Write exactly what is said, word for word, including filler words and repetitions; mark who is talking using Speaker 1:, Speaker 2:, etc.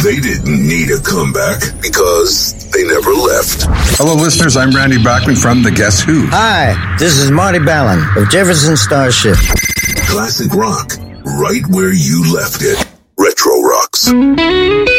Speaker 1: They didn't need a comeback because they never left.
Speaker 2: Hello, listeners. I'm Randy Bachman from The Guess Who.
Speaker 3: Hi, this is Marty Ballin of Jefferson Starship.
Speaker 1: Classic rock, right where you left it. Retro Rocks.